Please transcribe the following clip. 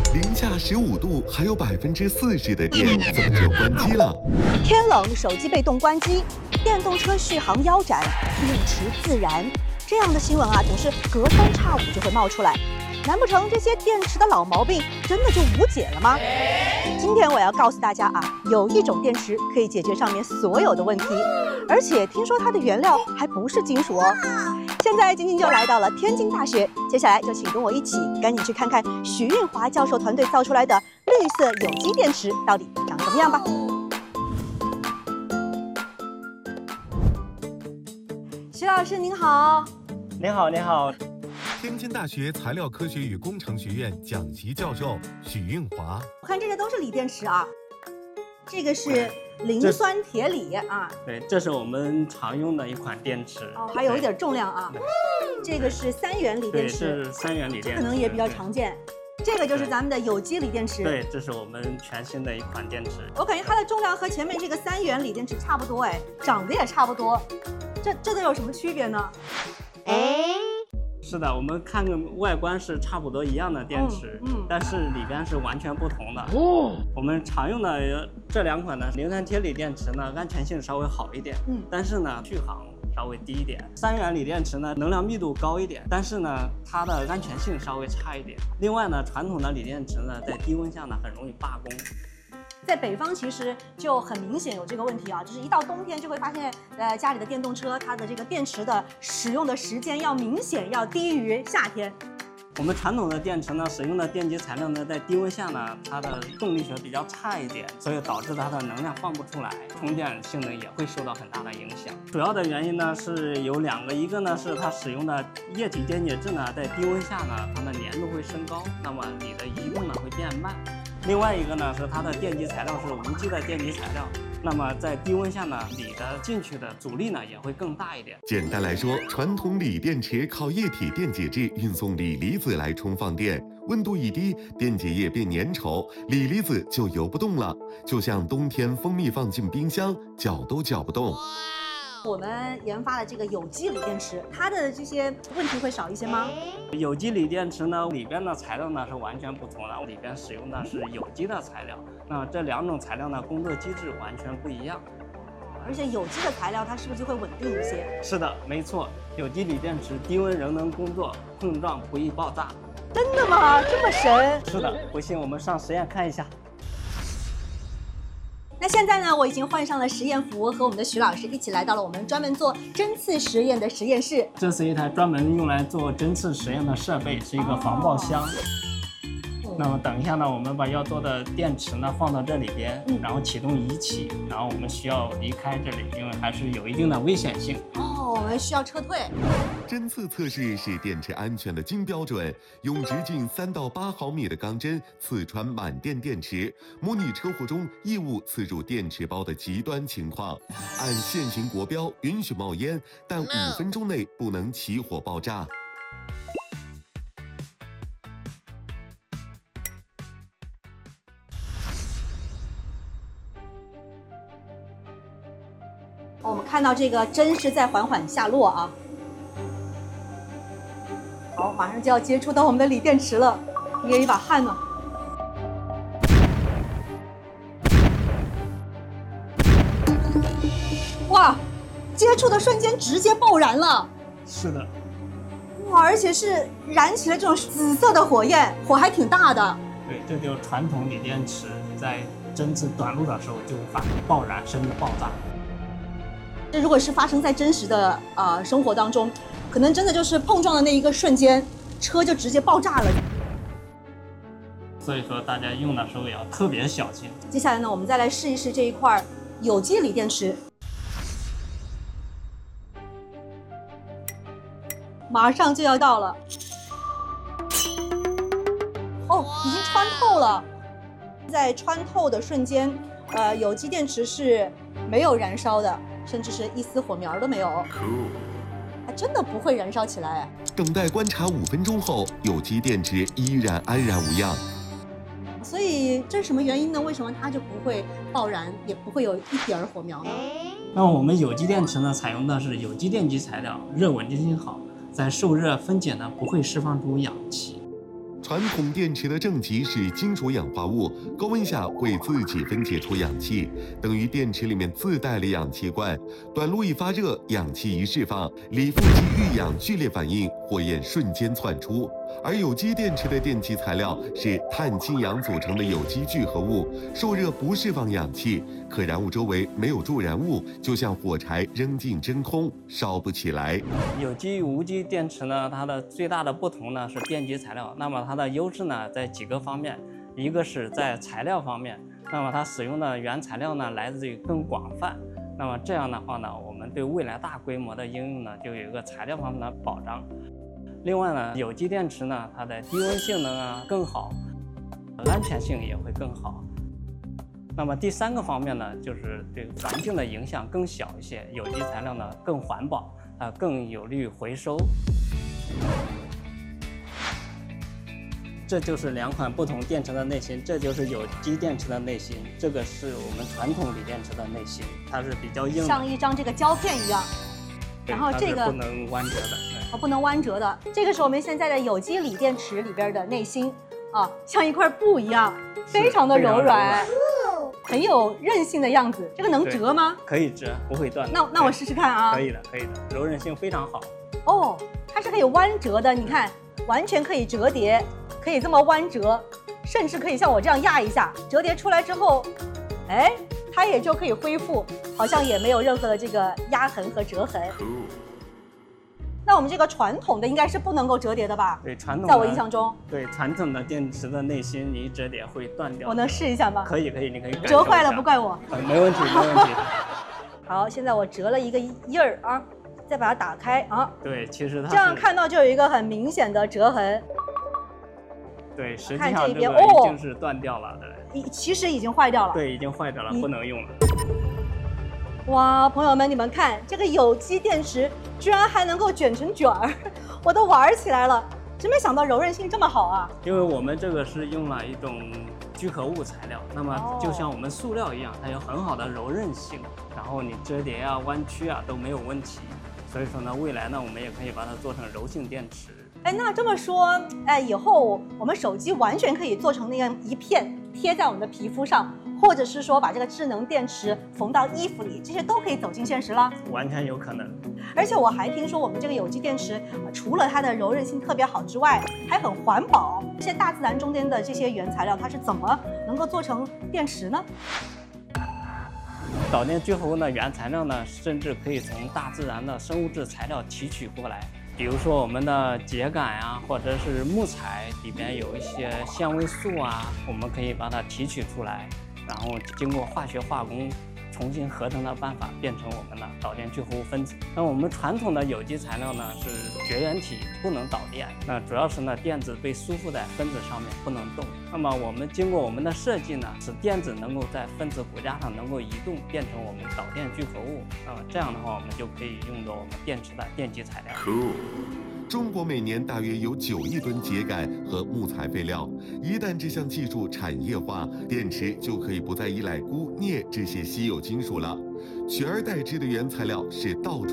零下15度，还有40%的电怎么就关机了？ 天冷，手机被冻关机，电动车续航腰斩，电池自燃，这样的新闻啊，总是隔三差五就会冒出来。难不成这些电池的老毛病真的就无解了吗？今天我要告诉大家啊，有一种电池可以解决上面所有的问题，而且听说它的原料还不是金属哦。现在晶晶就来到了天津大学，接下来就请跟我一起赶紧去看看许运华教授团队造出来的绿色有机电池到底长什么样吧。徐老师您好。 您好，您好。 天津大学材料科学与工程学院讲席教授许运华。 我看这些都是锂电池啊，这个是磷酸铁锂啊。 对，这是我们常用的一款电池。 哦，还有一点重量啊。这个是3元锂电池， 对，是3元锂电池， 可能也比较常见。这个就是咱们的有机锂电池。 对，这是我们全新的一款电池。 我感觉它的重量和前面这个3元锂电池差不多，哎，长得也差不多。这都有什么区别呢？ 是的，我们看外观是差不多一样的电池，但是里边是完全不同的。我们常用的这两款呢，磷酸铁锂电池呢，安全性稍微好一点，但是呢，续航稍微低一点。3元锂电池呢，能量密度高一点，但是呢，它的安全性稍微差一点。另外呢，传统的锂电池呢，在低温下呢，很容易罢工。 在北方其实就很明显有这个问题啊，就是一到冬天就会发现，家里的电动车它的这个电池的使用的时间要明显要低于夏天。 我们传统的电池呢，使用的电极材料呢，在低温下呢，它的动力学比较差一点，所以导致它的能量放不出来，充电性能也会受到很大的影响。主要的原因呢是有2个，一个呢是它使用的液体电解质呢，在低温下呢，它的粘度会升高，那么你的移动呢会变慢。另外一个呢是它的电极材料是无机的电极材料，那么在低温下呢，锂的进去的阻力呢也会更大一点。 简单来说，传统锂电池靠液体电解质运送锂离子来充放电，温度一低，电解液变粘稠，锂离子就游不动了，就像冬天蜂蜜放进冰箱，搅都搅不动。 我们研发的这个有机锂电池，它的这些问题会少一些吗？ 有机锂电池呢，里边的材料呢是完全不同的，里边使用的是有机的材料。那这2种材料呢，工作机制完全不一样。 而且有机的材料它是不是就会稳定一些？ 是的，没错，有机锂电池低温仍能工作，碰撞不易爆炸。 真的吗？这么神？ 是的，不信我们上实验看一下。 那现在呢，我已经换上了实验服，和我们的徐老师一起来到了我们专门做针刺实验的实验室。 这是一台专门用来做针刺实验的设备，是一个防爆箱。那么等一下呢，我们把要做的电池呢放到这里边，然后启动仪器，然后我们需要离开这里，因为还是有一定的危险性。 我们需要撤退。 针刺测试是电池安全的金标准，用直径3到8毫米的钢针刺穿满电电池，模拟车祸中异物刺入电池包的极端情况。按现行国标允许冒烟，但5分钟内不能起火爆炸。 我们看到这个针是在缓缓下落啊。好，马上就要接触到我们的锂电池了，捏一把汗呢。哇，接触的瞬间直接爆燃了。 是的。 哇，而且是燃起了这种紫色的火焰，火还挺大的。 对，这就是传统锂电池在针刺短路的时候就无法爆燃甚至爆炸。 这如果是发生在真实的生活当中，可能真的就是碰撞的那一个瞬间，车就直接爆炸了。 所以说大家用的时候也要特别小心。 接下来呢，我们再来试一试这一块有机锂电池。马上就要到了。哦，已经穿透了。在穿透的瞬间，有机电池是没有燃烧的。甚至是一丝火苗都没有，还真的不会燃烧起来。 等待观察5分钟后，有机电池依然安然无恙。 所以这是什么原因呢？为什么它就不会爆燃，也不会有一点火苗呢？ 那我们有机电池呢，采用的是有机电极材料，热稳定性好，在受热分解呢不会释放出氧气。 传统电池的正极是金属氧化物，高温下会自己分解出氧气，等于电池里面自带了氧气罐。短路一发热，氧气一释放，锂负极遇氧剧烈反应，火焰瞬间窜出。而有机电池的电极材料是碳氢氧组成的有机聚合物，受热不释放氧气，可燃物周围没有助燃物，就像火柴扔进真空，烧不起来。 有机与无机电池呢，它的最大的不同呢是电极材料。那么它的优势呢在几个方面，一个是在材料方面，那么它使用的原材料呢来自于更广泛。那么这样的话呢，我们对未来大规模的应用呢就有一个材料方面的保障。另外呢，有机电池呢，它的低温性能啊更好，安全性也会更好。那么第三个方面呢，就是对环境的影响更小一些，有机材料呢更环保，更有利于回收。这就是两款不同电池的内芯，这就是有机电池的内芯，这个是我们传统锂电池的内芯，它是比较硬的， 像一张这个胶片一样。然后这个不能弯折的， 不能弯折的。这个是我们现在的有机锂电池里边的内芯啊，像一块布一样，非常的柔软，很有韧性的样子。这个能折吗？ 可以折，不会断。 那我试试看啊。 可以的，可以的，柔韧性非常好。 哦，它是可以弯折的，你看，完全可以折叠，可以这么弯折，甚至可以像我这样压一下，折叠出来之后，哎，它也就可以恢复，好像也没有任何的这个压痕和折痕。那我们这个传统的应该是不能够折叠的吧？ 对，传统在我印象中， 对传统的电池的内芯，你一折叠会断掉。 我能试一下吗？ 可以，你可以折坏了不怪我。 没问题，没问题。 好，现在我折了一个印儿啊，再把它打开啊。 对，其实它这样看到就有一个很明显的折痕。 对，实际上这个已经是断掉了的。 其实已经坏掉了。 对，已经坏掉了，不能用了。 哇，朋友们，你们看这个有机电池居然还能够卷成卷儿，我都玩起来了，真没想到柔韧性这么好啊！ 因为我们这个是用了一种聚合物材料，那么就像我们塑料一样，它有很好的柔韧性，然后你折叠啊、弯曲啊都没有问题。所以说呢，未来呢，我们也可以把它做成柔性电池。 哎，那这么说，哎，以后我们手机完全可以做成那样一片贴在我们的皮肤上。或者是说把这个智能电池缝到衣服里，这些都可以走进现实了， 完全有可能。 而且我还听说我们这个有机电池，除了它的柔韧性特别好之外，还很环保。这些大自然中间的这些原材料，它是怎么能够做成电池呢？ 导电聚合物的原材料呢，甚至可以从大自然的生物质材料提取过来。比如说我们的秸秆啊，或者是木材里边有一些纤维素啊，我们可以把它提取出来。然后经过化学化工重新合成的办法，变成我们的导电聚合物分子。那我们传统的有机材料呢是绝缘体，不能导电。那主要是呢电子被束缚在分子上面，不能动。那么我们经过我们的设计呢，使电子能够在分子骨架上能够移动，变成我们导电聚合物。那么这样的话，我们就可以用作我们电池的电极材料。 中国每年大约有9亿吨秸秆和木材废料，一旦这项技术产业化，电池就可以不再依赖钴、镍这些稀有金属了，取而代之的原材料是到处